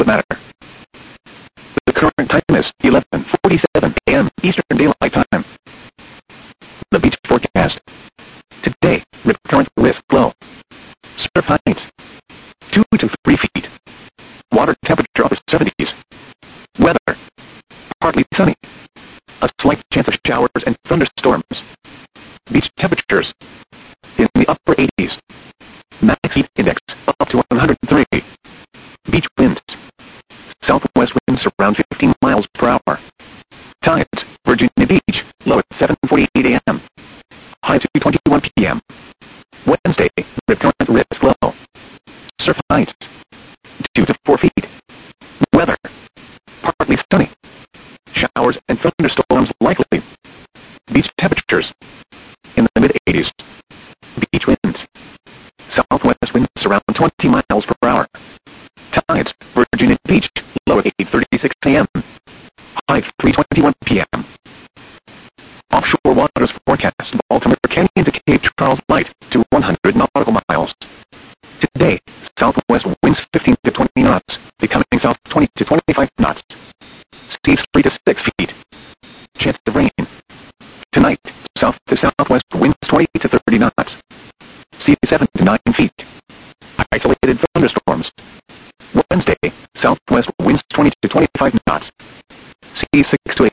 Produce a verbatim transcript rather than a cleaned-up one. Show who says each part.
Speaker 1: would matter. The current time is eleven forty-seven a m Eastern Daylight Time. The beach forecast. Today, rip current risk low. Surf height, two to three feet. Water temperature upper seventies. Weather, partly sunny. A slight chance of showers and thunderstorms. Beach temperatures, in the upper eighties. Max heat index, up to one hundred three. Beach winds, southwest winds around fifteen miles per hour. Tides, Virginia Beach, low at seven forty-eight a m High to twenty-one p m Wednesday, rip current risk low. Surf height, two to four feet. Weather, partly sunny. Showers and thunderstorms likely. Beach temperatures, in the mid eighties. Beach winds, southwest winds around twenty miles per hour. Tides, Virginia Beach, low at eight thirty-six a m High three twenty-one p m Offshore waters forecast, Baltimore Canyon to Cape Charles light to one hundred nautical miles. Today, southwest winds fifteen to twenty knots, becoming south twenty to twenty-five knots. Seas three to six feet. Chance of rain. Tonight, south to southwest winds twenty to thirty knots. Seas seven to nine feet. Isolated thunderstorms. Wednesday, southwest winds twenty to twenty-five knots. Seas six to